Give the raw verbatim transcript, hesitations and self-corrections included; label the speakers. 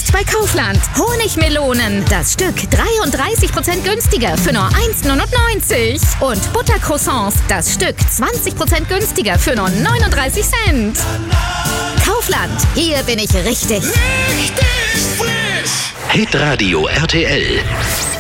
Speaker 1: Jetzt bei Kaufland. Honigmelonen. Das Stück dreiunddreißig Prozent günstiger für nur eins neunundneunzig. Und Buttercroissants. Das Stück zwanzig Prozent günstiger für nur neununddreißig Cent. Kaufland. Hier bin ich richtig.
Speaker 2: Richtig frisch.
Speaker 3: Hitradio R T L.